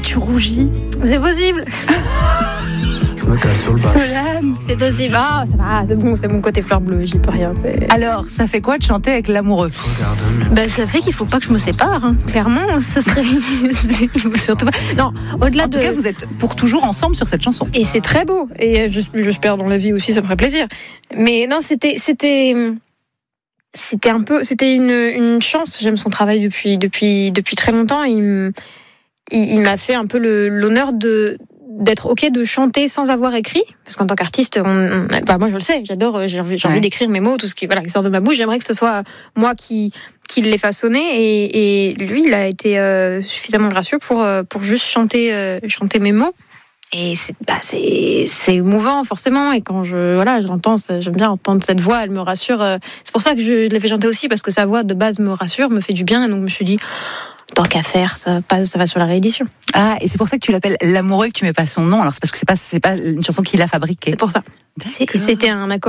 tu rougis. C'est possible. Je me casse sur le bas. Solane. C'est possible. Ah, ça va, c'est bon, c'est mon côté fleur bleue, j'y peux rien. Alors, ça fait quoi de chanter avec l'amoureux? Ben, ça fait qu'il faut pas que je me sépare. Hein. Clairement, ça serait. Il faut surtout pas. Non, au-delà En tout cas, vous êtes pour toujours ensemble sur cette chanson. Et c'est très beau. Et j'espère dans la vie aussi, ça me ferait plaisir. Mais non, c'était une chance. J'aime son travail depuis très longtemps. Il m'a fait un peu l'honneur d'être OK de chanter sans avoir écrit, parce qu'en tant qu'artiste, moi je le sais, j'adore, j'ai envie d'écrire mes mots, tout ce qui sort de ma bouche. J'aimerais que ce soit moi qui l'ai façonné, et lui, il a été suffisamment gracieux pour juste chanter mes mots. Et c'est émouvant forcément, et quand j'entends, j'aime bien entendre cette voix, elle me rassure. C'est pour ça que je l'ai fait chanter aussi, parce que sa voix de base me rassure, me fait du bien, et donc je me suis dit, tant qu'à faire, ça va sur la réédition. Ah, et c'est pour ça que tu l'appelles l'amoureux, que tu mets pas son nom. Alors c'est parce que c'est pas une chanson qu'il a fabriquée. C'est pour ça. Et c'était un accord